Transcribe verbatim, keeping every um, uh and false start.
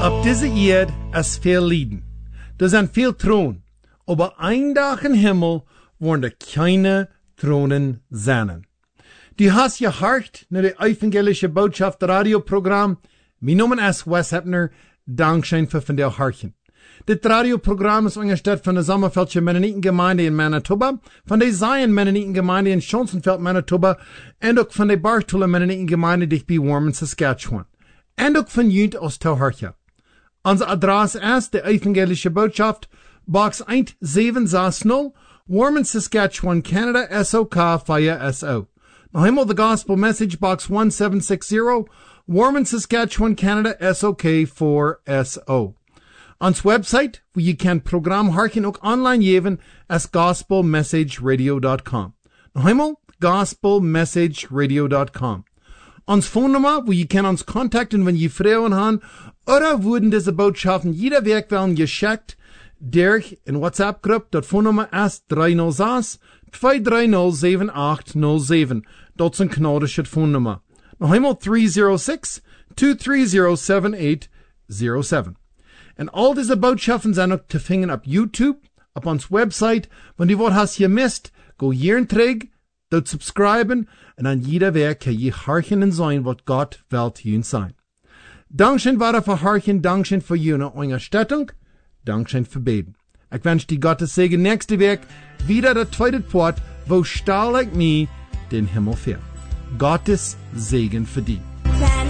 Auf diese Erde ist viel Lieden. Da sind viel Thron. Aber ein Tag im Himmel wollen da keine Thronen sein. Du hast gehört nach der evangelische Botschaft Radioprogramm. Mein Name ist Wes Heppner. Dankeschön für von der Harchen. Das Radioprogramm ist angestellt von der Sommerfeldschen Mennonitengemeinde in Manitoba, von der Zion Mennonitengemeinde in Schonsenfeld, Manitoba, und auch von der Bartula Mennonitengemeinde dicht bei Warman, Saskatchewan. Und auch von Jünt aus Tauharcha. Unsere Adresse ist die evangelische Botschaft, Box eins sieben sechs null, Warman, Saskatchewan, Canada, S O K vier S O. Noch einmal the Gospel Message, Box one seven six zero, Warman, Saskatchewan, Canada, S O K four S O. Ons website, wo je kan Programm harken ook online geven, is gospel message radio dot com. Nog eenmaal, gospel message radio dot com. Ons phonenummer, wo je kan ons contacten, wenn je Frauen haben, oder wurden diese Botschaften jeder Werk werden geschickt, durch in WhatsApp-Gruppe, dat phonenummer is drei null sechs, zwei drei null, sieben acht null sieben. Dat is een knodische phonenummer. Nog eenmaal three zero six, two three zero, seven eight zero seven. En al diese Botschaften sind auch zu finden auf YouTube, auf uns Website. Wenn du was hast gemisst, go hier und träg, dort subscriben, und an jeder Werk kann je harchen und sein, was Gott will jün sein. Dankeschön weiter für harchen, Dankeschön für jüne Unterstützung, Dankeschön für beten. Ich wünsche dir Gottes Segen nächste Werk, wieder der zweite Port, wo stahl ich mich den Himmel fährt. Gottes Segen für dich.